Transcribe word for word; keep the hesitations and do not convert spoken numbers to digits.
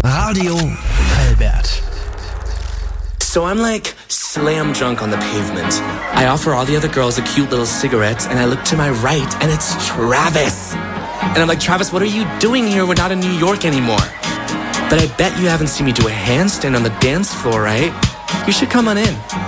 Radio Albert. So I'm like slam drunk on the pavement. I offer all the other girls a cute little cigarette, and I look to my right, and it's Travis. And I'm like, Travis, what are you doing here? We're not in New York anymore. But I bet you haven't seen me do a handstand on the dance floor, right? You should come on in.